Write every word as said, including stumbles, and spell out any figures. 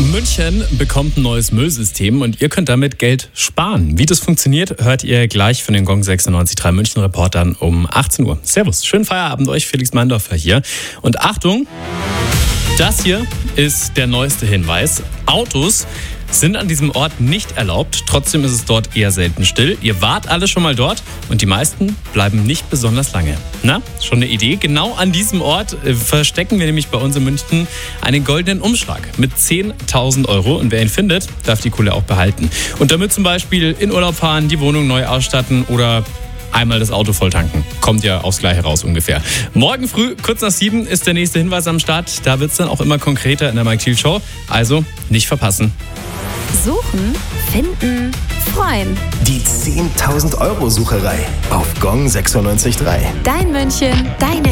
München bekommt ein neues Müllsystem und ihr könnt damit Geld sparen. Wie das funktioniert, hört ihr gleich von den Gong sechsundneunzig Komma drei München Reportern um achtzehn Uhr. Servus, schönen Feierabend euch, Felix Meindorfer hier. Und Achtung, das hier ist der neueste Hinweis. Autos sind an diesem Ort nicht erlaubt. Trotzdem ist es dort eher selten still. Ihr wart alle schon mal dort und die meisten bleiben nicht besonders lange. Na, schon eine Idee? Genau an diesem Ort äh, verstecken wir nämlich bei uns in München einen goldenen Umschlag mit zehntausend Euro. Und wer ihn findet, darf die Kohle auch behalten. Und damit zum Beispiel in Urlaub fahren, die Wohnung neu ausstatten oder einmal das Auto voll tanken. Kommt ja aufs Gleiche raus ungefähr. Morgen früh, kurz nach sieben, ist der nächste Hinweis am Start. Da wird es dann auch immer konkreter in der Mike Thiel Show. Also nicht verpassen. Suchen, finden, freuen. Die zehntausend Euro Sucherei auf Gong sechsundneunzig Komma drei. Dein München, deine